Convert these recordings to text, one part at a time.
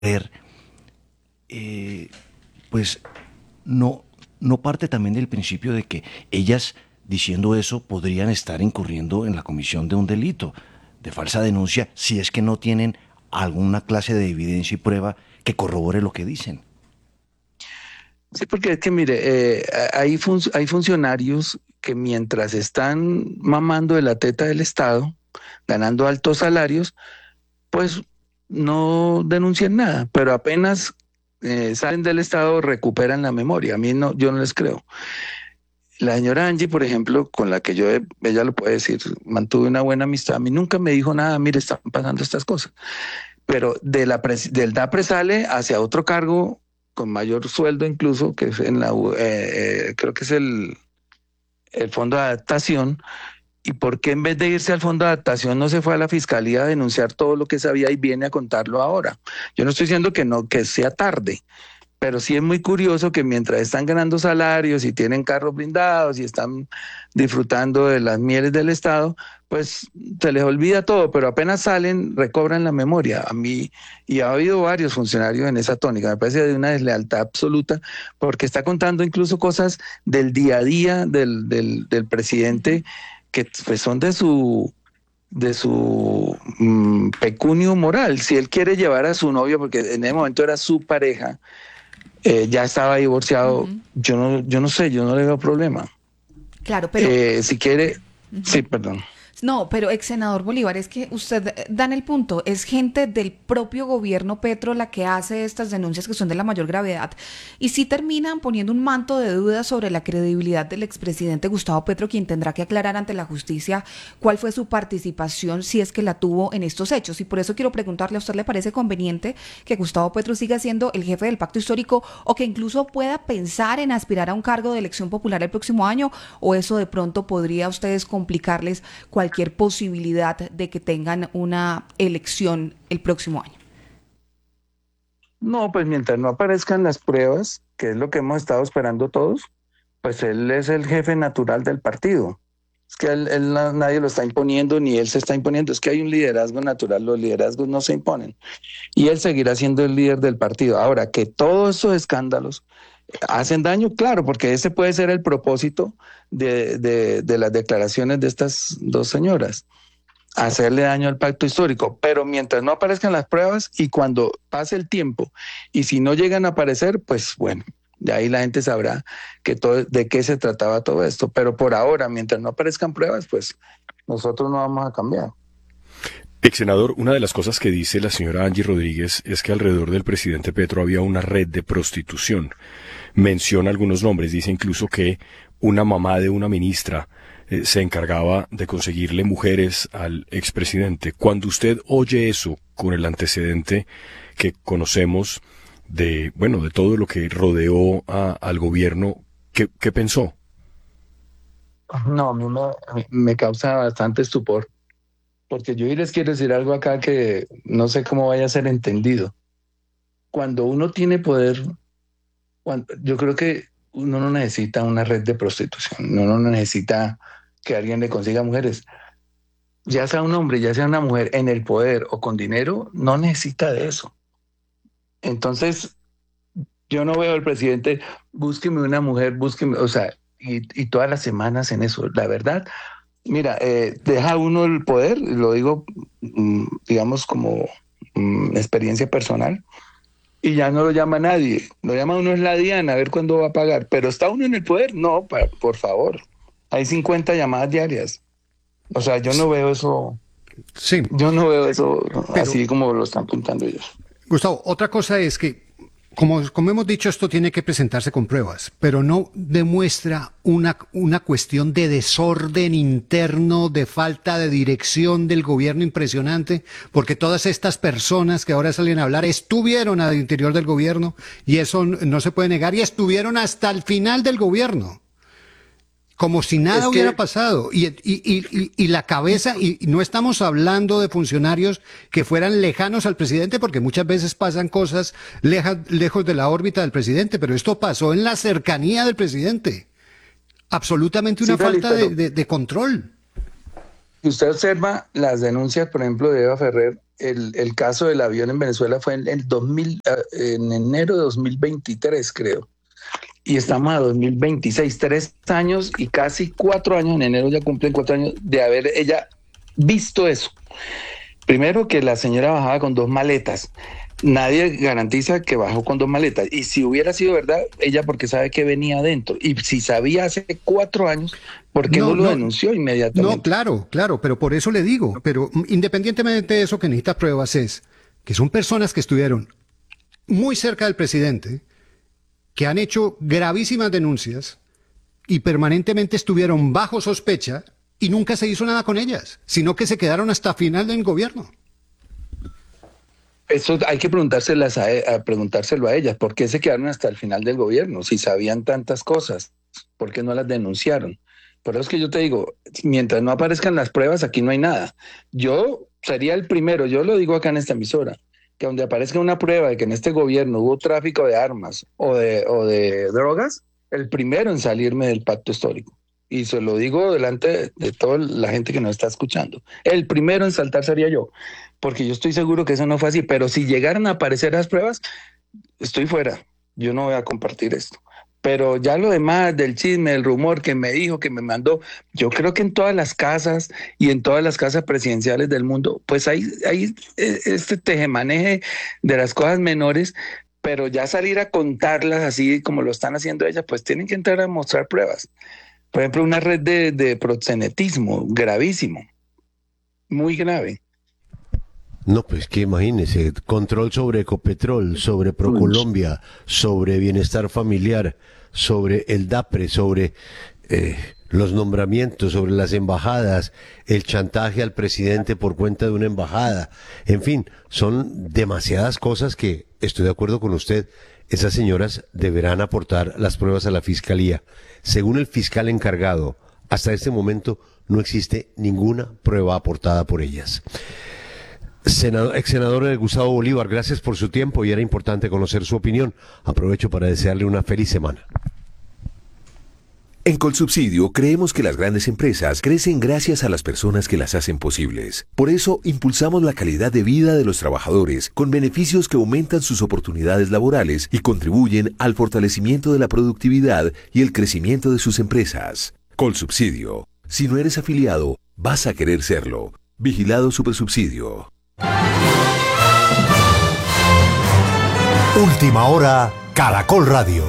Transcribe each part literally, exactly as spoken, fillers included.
eh, pues no, no parte también del principio de que ellas, diciendo eso, podrían estar incurriendo en la comisión de un delito de falsa denuncia si es que no tienen alguna clase de evidencia y prueba que corrobore lo que dicen. Sí, porque es que mire, eh, hay, fun- hay funcionarios que mientras están mamando de la teta del Estado, ganando altos salarios, pues no denuncian nada, pero apenas eh, salen del Estado recuperan la memoria. A mí no, yo no les creo. La señora Angie, por ejemplo, con la que yo, he- ella lo puede decir, mantuve una buena amistad, a mí nunca me dijo nada, mire, están pasando estas cosas. Pero de la pres- del DAPRE sale hacia otro cargo con mayor sueldo incluso, que es en la, U- eh, eh, creo que es el, el Fondo de Adaptación. ¿Y por qué en vez de irse al Fondo de Adaptación no se fue a la Fiscalía a denunciar todo lo que sabía y viene a contarlo ahora? Yo no estoy diciendo que no, que sea tarde, pero sí es muy curioso que mientras están ganando salarios y tienen carros blindados y están disfrutando de las mieles del Estado, pues se les olvida todo, pero apenas salen, recobran la memoria. A mí, y ha habido varios funcionarios en esa tónica, me parece de una deslealtad absoluta, porque está contando incluso cosas del día a día del, del, del presidente que pues, son de su de su mm, pecunio moral. Si él quiere llevar a su novio, porque en ese momento era su pareja, eh, ya estaba divorciado, Ujú. yo no, yo no sé, yo no le veo problema. Claro, pero Eh, si quiere, sí, perdón. no, pero ex senador Bolívar, es que usted eh, da en el punto, es gente del propio gobierno Petro la que hace estas denuncias que son de la mayor gravedad y sí terminan poniendo un manto de dudas sobre la credibilidad del expresidente Gustavo Petro, quien tendrá que aclarar ante la justicia cuál fue su participación, si es que la tuvo en estos hechos. Y por eso quiero preguntarle, ¿a usted le parece conveniente que Gustavo Petro siga siendo el jefe del pacto histórico o que incluso pueda pensar en aspirar a un cargo de elección popular el próximo año? ¿O eso de pronto podría a ustedes complicarles cualquier posibilidad de que tengan una elección el próximo año? No, pues mientras no aparezcan las pruebas, que es lo que hemos estado esperando todos, pues él es el jefe natural del partido. Es que él, él na- nadie lo está imponiendo, ni él se está imponiendo. Es que hay un liderazgo natural, los liderazgos no se imponen. Y él seguirá siendo el líder del partido. Ahora, que todos esos escándalos hacen daño, claro, porque ese puede ser el propósito de, de, de las declaraciones de estas dos señoras, hacerle daño al pacto histórico, pero mientras no aparezcan las pruebas y cuando pase el tiempo y si no llegan a aparecer, pues bueno, de ahí la gente sabrá que todo, de qué se trataba todo esto, pero por ahora, mientras no aparezcan pruebas, pues nosotros no vamos a cambiar. Ex senador, una de las cosas que dice la señora Angie Rodríguez es que alrededor del presidente Petro había una red de prostitución. Menciona algunos nombres, dice incluso que una mamá de una ministra eh, se encargaba de conseguirle mujeres al expresidente. Cuando usted oye eso con el antecedente que conocemos de, bueno, de todo lo que rodeó a- al gobierno, ¿qué, qué pensó? No, a mí me, a mí me causa bastante estupor, porque yo les quiero decir algo acá que no sé cómo vaya a ser entendido. Cuando uno tiene poder, cuando, yo creo que uno no necesita una red de prostitución, uno no necesita que alguien le consiga mujeres. Ya sea un hombre, ya sea una mujer en el poder o con dinero, no necesita de eso. Entonces, yo no veo al presidente, búsqueme una mujer, búsqueme, o sea, y, y todas las semanas en eso. La verdad, mira, eh, deja uno el poder, lo digo, mm, digamos, como mm, experiencia personal, y ya no lo llama nadie. Lo llama uno es la Diana, a ver cuándo va a pagar. Pero está uno en el poder, no, pa- por favor. Hay cincuenta llamadas diarias. O sea, yo no veo eso, Sí, yo no veo eso pero así como lo están pintando ellos. Gustavo, otra cosa es que, como, como hemos dicho, esto tiene que presentarse con pruebas, pero no demuestra una, una cuestión de desorden interno, de falta de dirección del gobierno impresionante, porque todas estas personas que ahora salen a hablar estuvieron al interior del gobierno y eso no se puede negar y estuvieron hasta el final del gobierno, como si nada Es hubiera que, pasado. Y, y, y, y, y la cabeza, y no estamos hablando de funcionarios que fueran lejanos al presidente, porque muchas veces pasan cosas leja, lejos de la órbita del presidente, pero esto pasó en la cercanía del presidente. Absolutamente sí, una Félix, falta de, pero de, de control. si usted observa las denuncias, por ejemplo, de Eva Ferrer el, el caso del avión en Venezuela fue en el dos mil, en enero de dos mil veintitrés, creo. Y estamos a dos mil veintiséis, tres años y casi cuatro años, en enero ya cumplen cuatro años de haber ella visto eso. Primero, que la señora bajaba con dos maletas. Nadie garantiza que bajó con dos maletas. Y si hubiera sido verdad, ella porque sabe que venía adentro. Y si sabía hace cuatro años, ¿por qué no, no lo no, denunció inmediatamente? No, claro, claro, pero por eso le digo. Pero independientemente de eso, que necesita pruebas es que son personas que estuvieron muy cerca del presidente, que han hecho gravísimas denuncias y permanentemente estuvieron bajo sospecha y nunca se hizo nada con ellas, sino que se quedaron hasta final del gobierno. Eso hay que preguntárselas a, a preguntárselo a ellas. ¿Por qué se quedaron hasta el final del gobierno? Si sabían tantas cosas, ¿por qué no las denunciaron? Por eso es que yo te digo, mientras no aparezcan las pruebas, aquí no hay nada. Yo sería el primero, yo lo digo acá en esta emisora, que donde aparezca una prueba de que en este gobierno hubo tráfico de armas o de, o de drogas, el primero en salirme del pacto histórico. Y se lo digo delante de toda la gente que nos está escuchando. El primero en saltar sería yo, porque yo estoy seguro que eso no fue así. Pero si llegaran a aparecer las pruebas, estoy fuera. Yo no voy a compartir esto. Pero ya lo demás del chisme, del rumor que me dijo, que me mandó, yo creo que en todas las casas y en todas las casas presidenciales del mundo, pues hay, hay este tejemaneje de las cosas menores, pero ya salir a contarlas así como lo están haciendo ellas, pues tienen que entrar a mostrar pruebas. Por ejemplo, una red de, de proxenetismo gravísimo, muy grave. No, pues que imagínese, control sobre Ecopetrol, sobre Procolombia, sobre bienestar familiar, sobre el DAPRE, sobre eh, los nombramientos, sobre las embajadas, el chantaje al presidente por cuenta de una embajada. En fin, son demasiadas cosas que, estoy de acuerdo con usted, esas señoras deberán aportar las pruebas a la fiscalía. Según el fiscal encargado, hasta este momento no existe ninguna prueba aportada por ellas. Senador, ex senador Gustavo Bolívar, gracias por su tiempo y era importante conocer su opinión. Aprovecho para desearle una feliz semana. En Colsubsidio creemos que las grandes empresas crecen gracias a las personas que las hacen posibles. Por eso impulsamos la calidad de vida de los trabajadores con beneficios que aumentan sus oportunidades laborales y contribuyen al fortalecimiento de la productividad y el crecimiento de sus empresas. Colsubsidio. Si no eres afiliado, vas a querer serlo. Vigilado Supersubsidio. Última hora, Caracol Radio.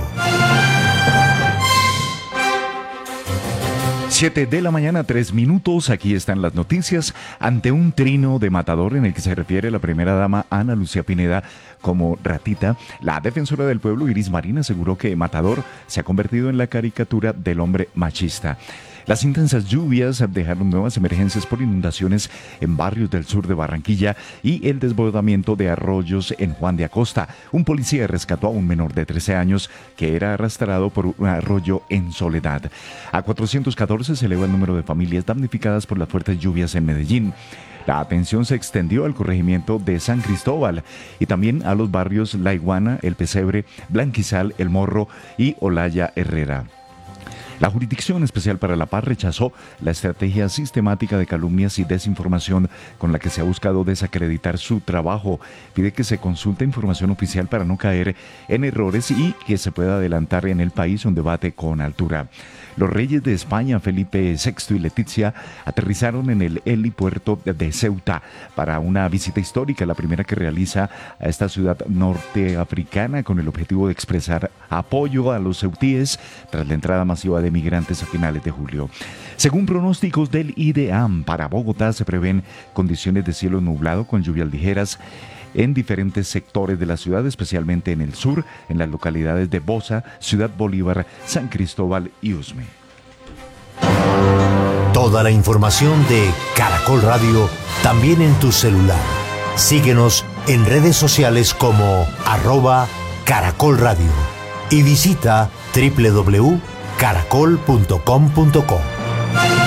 Siete de la mañana, tres minutos, aquí están las noticias. Ante un trino de matador en el que se refiere la primera dama Ana Lucía Pineda como ratita, la defensora del pueblo Iris Marín aseguró que Matador se ha convertido en la caricatura del hombre machista. Las intensas lluvias dejaron nuevas emergencias por inundaciones en barrios del sur de Barranquilla y el desbordamiento de arroyos en Juan de Acosta. Un policía rescató a un menor de trece años que era arrastrado por un arroyo en Soledad. A cuatrocientos catorce se eleva el número de familias damnificadas por las fuertes lluvias en Medellín. La atención se extendió al corregimiento de San Cristóbal y también a los barrios La Iguana, El Pesebre, Blanquizal, El Morro y Olaya Herrera. La Jurisdicción Especial para la Paz rechazó la estrategia sistemática de calumnias y desinformación con la que se ha buscado desacreditar su trabajo. Pide que se consulte información oficial para no caer en errores y que se pueda adelantar en el país un debate con altura. Los reyes de España, Felipe sexto y Leticia, aterrizaron en el helipuerto de Ceuta para una visita histórica, la primera que realiza a esta ciudad norteafricana con el objetivo de expresar apoyo a los ceutíes tras la entrada masiva de migrantes a finales de julio. Según pronósticos del IDEAM, para Bogotá se prevén condiciones de cielo nublado con lluvias ligeras en diferentes sectores de la ciudad, especialmente en el sur, en las localidades de Bosa, Ciudad Bolívar, San Cristóbal y Usme. Toda la información de Caracol Radio también en tu celular. Síguenos en redes sociales como arroba Caracol Radio y visita doble u doble u doble u punto caracol punto com punto co.